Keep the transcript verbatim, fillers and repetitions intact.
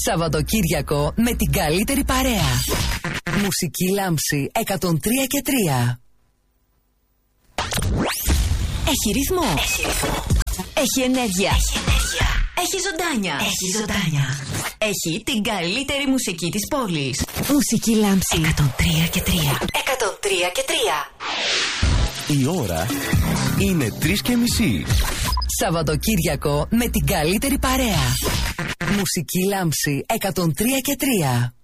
Σαββατοκύριακο με την καλύτερη παρέα. Μουσική Λάμψη εκατόν τρία και τρία. Έχει ρυθμό. Έχει ρυθμό. Έχει ενέργεια. Έχει ενέργεια. Έχει ζωντάνια. Έχει ζωντάνια. Έχει την καλύτερη μουσική της πόλης. Μουσική Λάμψη εκατόν τρία και τρία. εκατόν τρία και τρία. Η ώρα είναι τρεις και μισή. Σαββατοκύριακο με την καλύτερη παρέα. Μουσική Λάμψη εκατόν τρία και τρία.